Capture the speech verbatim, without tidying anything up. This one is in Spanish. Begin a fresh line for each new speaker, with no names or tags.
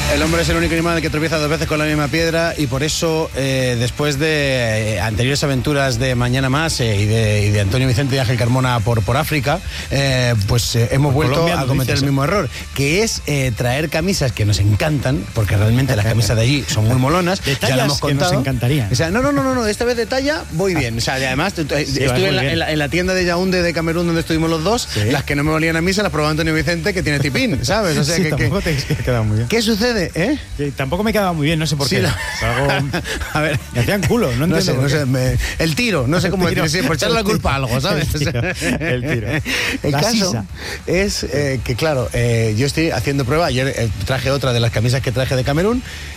El hombre es el único animal que tropieza dos veces con la misma piedra y por eso, eh, después de eh, anteriores aventuras de Mañana Más eh, y, de, y de Antonio Vicente y Ángel Carmona por, por África, eh, pues eh, hemos
por
vuelto
Colombia,
a cometer
dices,
el mismo error, que es eh, traer camisas que nos encantan, porque realmente las camisas de allí son muy molonas.
De tallas
ya lo hemos
que nos
contado.
encantarían.
O sea, no, no, no, no, no, esta vez de talla voy bien. O sea, y además sí, estuve en la, en, la, en la tienda de Yaoundé de Camerún donde estuvimos los dos, ¿sí? Las que no me valían a mí se las probó Antonio Vicente, que tiene tipín, ¿sabes? O sea,
sí,
que,
tampoco
que,
te ha quedado muy bien.
¿Qué sucede, eh?
Sí, tampoco me quedaba muy bien, no sé por
sí,
qué.
No.
Algo...
A ver,
me hacían culo, no,
no
entiendo
sé,
por
no
qué.
sé, me... el tiro, no sé cómo
tiro,
decir, por echarle la culpa a algo, ¿sabes?
El tiro, el tiro.
El
La
caso
sisa.
es eh, que, claro, eh, yo estoy haciendo prueba. Ayer eh, traje otra de las camisas que traje de Camerún